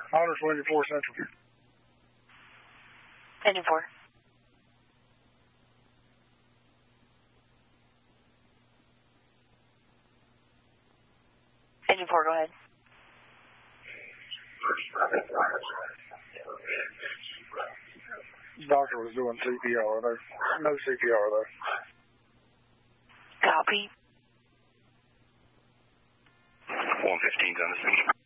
Honors Engine 4 Central. Engine 4. Engine 4, go ahead. Doctor was doing CPR. There's no CPR though. Copy. 115's on the scene.